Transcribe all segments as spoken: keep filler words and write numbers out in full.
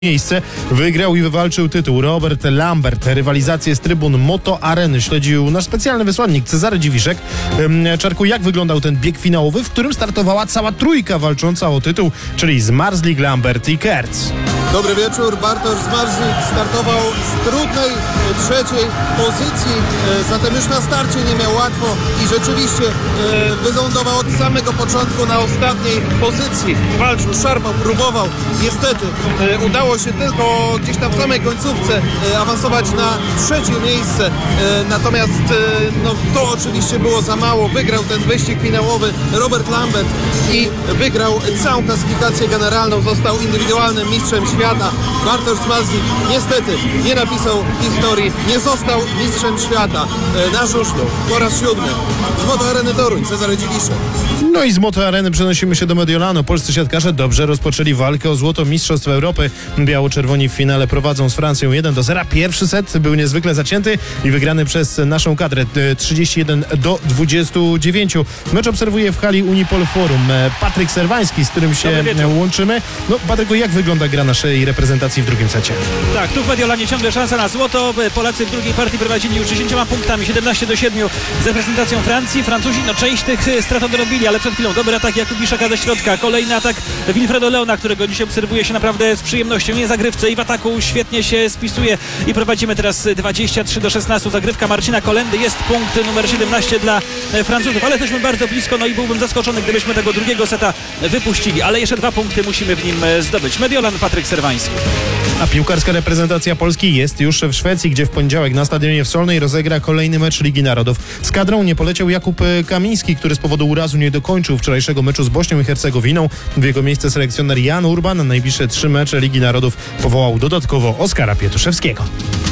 miejsce wygrał i wywalczył tytuł Robert Lambert. Rywalizację z trybun Moto Areny śledził nasz specjalny wysłannik Cezary Dziwiszek. Czarku, jak wyglądał ten bieg finałowy, w którym startowała cała trójka walcząca o tytuł, czyli Zmarzlik, Lambert i Kertz. Dobry wieczór. Bartosz Zmarzlik startował z trudnej trzeciej pozycji, zatem już na starcie nie miał łatwo i rzeczywiście wylądował od samego początku na ostatniej pozycji. Walczył, szarpał, próbował. Niestety udało się tylko gdzieś tam w samej końcówce awansować na trzecie miejsce. Natomiast no, to oczywiście było za mało. Wygrał ten wyścig finałowy Robert Lambert i wygrał całą klasyfikację generalną. Został indywidualnym mistrzem świata. Bartosz Zmarzlik niestety nie napisał historii, nie został mistrzem świata. Na żużlu po raz siódmy z Moto Areny Toruń Cezary Dziwiszek. No i z Moto Areny przenosimy się do Mediolanu. Polscy siatkarze dobrze rozpoczęli walkę o złoto Mistrzostw Europy. Biało-czerwoni w finale prowadzą z Francją jeden do zera. Pierwszy set był niezwykle zacięty i wygrany przez naszą kadrę trzydzieści jeden do dwudziestu dziewięciu. Mecz obserwuje w hali Unipol Forum Patryk Serwański, z którym się łączymy. No Patryku, jak wygląda gra naszej reprezentacji w drugim secie? Tak, tu w Mediolanie ciągle szansa na złoto. Polacy w drugiej partii prowadzili już dziesięcioma punktami, siedemnaście do siedmiu z reprezentacją Francji. Francuzi, no część tych strat odrobili, ale przed chwilą dobry atak Jakubiszaka ze środka. Kolejny atak Wilfredo Leona, którego dzisiaj obserwuje się naprawdę z przyjemnością. Nie zagrywce i w ataku świetnie się spisuje i prowadzimy teraz dwadzieścia trzy do szesnastu. Zagrywka Marcina Kolendy, jest punkt numer siedemnaście dla Francuzów, ale jesteśmy bardzo blisko, no i byłbym zaskoczony, gdybyśmy tego drugiego seta wypuścili, ale jeszcze dwa punkty musimy w nim zdobyć. Mediolan, Patryk Serwański. A piłkarska reprezentacja Polski jest już w Szwecji, gdzie w poniedziałek na stadionie w Solnej rozegra kolejny mecz Ligi Narodów. Z kadrą nie poleciał Jakub Kamiński, który z powodu urazu nie dokończył wczorajszego meczu z Bośnią i Hercegowiną. W jego miejsce selekcjoner Jan Urban na najbliższe trzy mecze Ligi Narodów powołał dodatkowo Oskara Pietuszewskiego.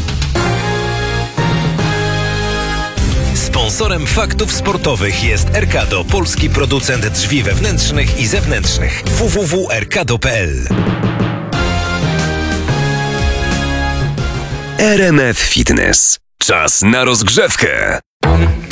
Sponsorem Faktów Sportowych jest Erkado, polski producent drzwi wewnętrznych i zewnętrznych. w w w kropka erkado kropka p l. R M F Fitness. Czas na rozgrzewkę.